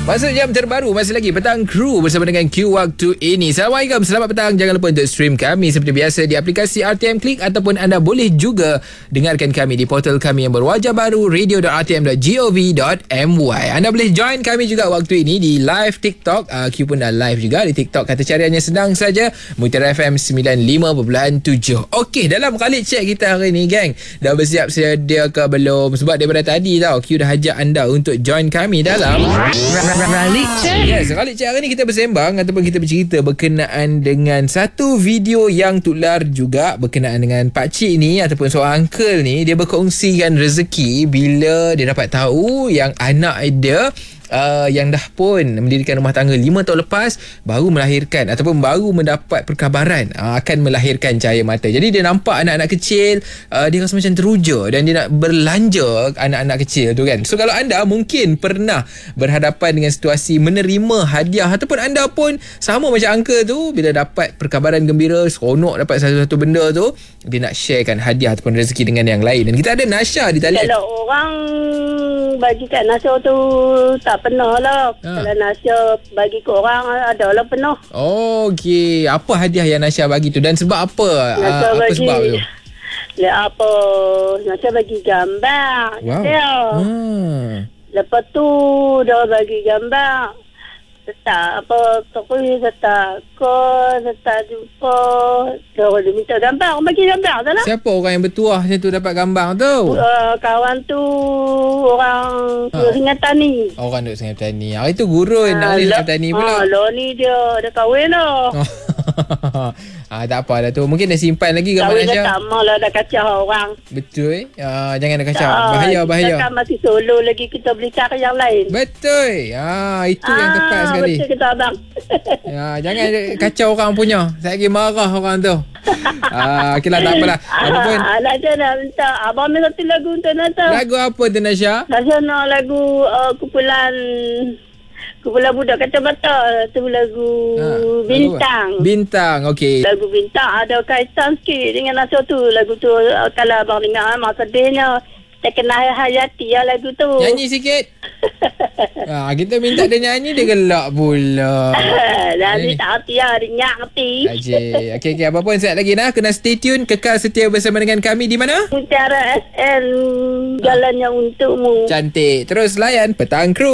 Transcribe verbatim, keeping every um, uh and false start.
Masuk jam terbaru, masih lagi Petang Kru bersama dengan Q waktu ini. Assalamualaikum, selamat petang. Jangan lupa untuk stream kami seperti biasa di aplikasi R T M Click ataupun anda boleh juga dengarkan kami di portal kami yang berwajah baru radio dot r t m dot gov dot m y. Anda boleh join kami juga waktu ini di live TikTok. Uh, Q pun dah live juga di TikTok. Kata cariannya senang saja, Mutiara F M sembilan puluh lima perpuluhan tujuh. Okey, dalam kali cek kita hari ni, geng, dah bersiap sedia ke belum? Sebab daripada tadi tau, Q dah ajak anda untuk join kami dalam Ralik Cek. Yes, Ralik Cek hari ni kita bersembang ataupun kita bercerita berkenaan dengan satu video yang tular juga berkenaan dengan pakcik ni ataupun seorang uncle ni. Dia berkongsikan rezeki bila dia dapat tahu yang anak dia Uh, yang dah pun mendirikan rumah tangga lima tahun lepas baru melahirkan ataupun baru mendapat perkabaran uh, akan melahirkan cahaya mata. Jadi dia nampak anak-anak kecil, uh, dia rasa macam teruja dan dia nak berlanja anak-anak kecil tu kan. So kalau anda mungkin pernah berhadapan dengan situasi menerima hadiah ataupun anda pun sama macam uncle tu, bila dapat perkabaran gembira, seronok dapat satu-satu benda tu, dia nak sharekan hadiah ataupun rezeki dengan yang lain. Dan kita ada Nasha di talian. Kalau orang bagi kat Nasha tu tak pernah lah. Ha. Kalau Nasha bagi ke orang adalah penuh. Oh, okey. Apa hadiah yang Nasha bagi tu dan sebab apa? Nasha uh, apa bagi, sebab tu? Le apa? Nasha bagi gambar. Wow. Hmm. Lepas tu dia bagi gambar. Tetap apa terus tetap ko tetap jumpa dia orang minta gambar, orang bagi gambar tak lah. Siapa orang yang bertuah macam tu dapat gambar tu? Uh, kawan tu orang ha. Sungai Tani. Orang duduk Sungai Tani. Hari tu gurun nak pergi Sungai Tani pula. Ha, lo ni dia dah kahwin dah. Ah, tak apa dah tu. Mungkin dah simpan lagi gambar Nasha. Nasha. Kahwin dah tak malah dah kacau orang. Betul. Ah, jangan dah kacau. Tak, bahaya bahaya. Kita kan masih solo lagi, kita boleh cari yang lain. Betul. Ah, itu ah, yang tepat sekali. Betul kita abang. Ya, jangan kacau orang punya. Saya lagi marah orang tu. Ah, okeylah, tak apalah. Apapun. Anak dia nak minta abang minta satu lagu untuk Nasha. Lagu apa tu Nasha? Nasha nak lagu uh, kumpulan kumpulan budak kacamata. Tu lagu ha, Bintang. Lagu Bintang, okey. Lagu Bintang ada kaitan sikit dengan Nasha tu. Lagu tu uh, kalau abang dengar masa sedihnya kita kena hayati ya lagu tu. Nyanyi sikit. Ha, kita minta dia nyanyi, dia gelak pula. Jadi tak hati lah, dia nyak hati. Okey, okey, okay. Apa pun siap lagi nah. Kena stay tune, kekal setia bersama dengan kami di mana? Mutiara S N, jalannya untukmu. Cantik. Terus layan Petang Kru.